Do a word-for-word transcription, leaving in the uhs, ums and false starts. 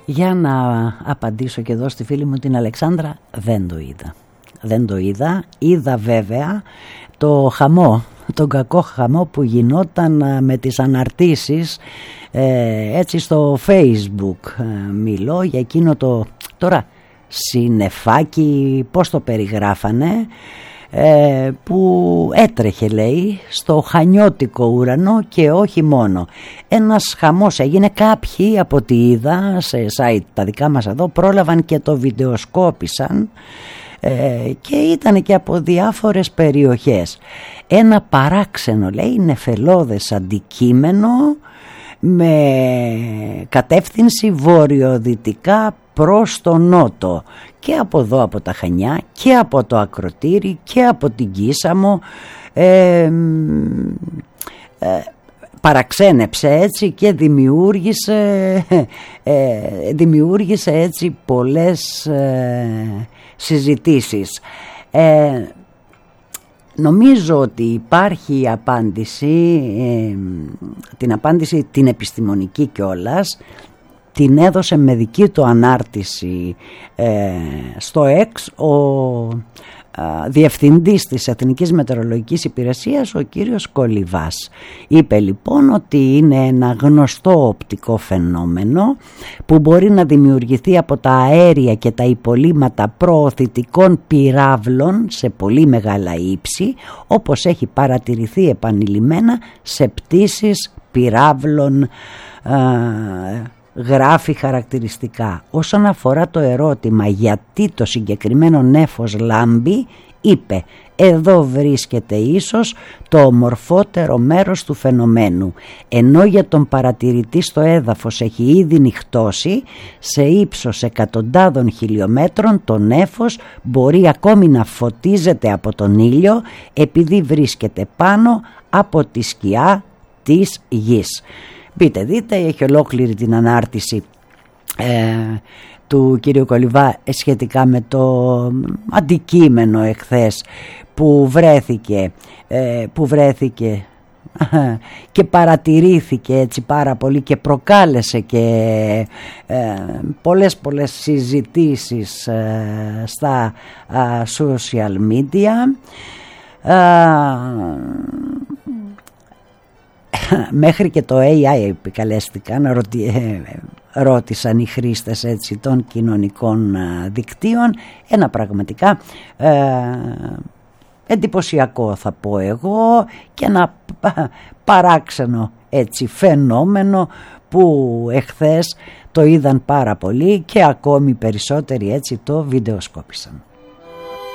Για να απαντήσω και εδώ στη φίλη μου την Αλεξάνδρα, δεν το είδα. Δεν το είδα. Είδα βέβαια το χαμό, τον κακό χαμό που γινόταν με τις αναρτήσεις ε, έτσι στο Facebook. Ε, μιλώ για εκείνο το τώρα συννεφάκι, πώς το περιγράφανε, ε, που έτρεχε λέει στο χανιώτικο ουρανό και όχι μόνο. Ένας χαμός έγινε, κάποιοι από ό,τι είδα σε site τα δικά μας εδώ πρόλαβαν και το βιντεοσκόπησαν ε, και ήταν και από διάφορες περιοχές. Ένα παράξενο λέει νεφελώδες αντικείμενο με κατεύθυνση βορειοδυτικά προς το νότο, και από εδώ από τα Χανιά και από το Ακροτήρι και από την Κίσαμο. ε, ε, παραξένεψε έτσι και δημιούργησε ε, δημιούργησε έτσι πολλές ε, συζητήσεις. ε, Νομίζω ότι υπάρχει απάντηση, ε, την απάντηση την επιστημονική κιόλας, την έδωσε με δική του ανάρτηση ε, στο X ο ε, διευθυντής της Εθνικής Μετεωρολογικής Υπηρεσίας, ο κύριος Κολιβάς. Είπε λοιπόν ότι είναι ένα γνωστό οπτικό φαινόμενο που μπορεί να δημιουργηθεί από τα αέρια και τα υπολείμματα προωθητικών πυράβλων σε πολύ μεγάλα ύψη, όπως έχει παρατηρηθεί επανειλημμένα σε πτήσεις πυράβλων. ε, Γράφει χαρακτηριστικά. Όσον αφορά το ερώτημα γιατί το συγκεκριμένο νέφος λάμπει, είπε: εδώ βρίσκεται ίσως το ομορφότερο μέρος του φαινομένου, ενώ για τον παρατηρητή στο έδαφος έχει ήδη νυχτώσει, σε ύψος εκατοντάδων χιλιόμετρων το νέφος μπορεί ακόμη να φωτίζεται από τον ήλιο επειδή βρίσκεται πάνω από τη σκιά της γης. Μπείτε δείτε, έχει ολόκληρη την ανάρτηση ε, του κύριου Κολιβά σχετικά με το αντικείμενο εχθές που βρέθηκε, ε, που βρέθηκε και παρατηρήθηκε έτσι πάρα πολύ και προκάλεσε και ε, πολλές πολλές συζητήσεις ε, στα ε, social media. ε, Μέχρι και το έι άι επικαλέστηκαν, ρωτι, ε, ρώτησαν οι χρήστες έτσι των κοινωνικών δικτύων. Ένα πραγματικά ε, εντυπωσιακό θα πω εγώ και ένα παράξενο έτσι φαινόμενο που εχθές το είδαν πάρα πολύ και ακόμη περισσότεροι έτσι το βιντεοσκόπησαν.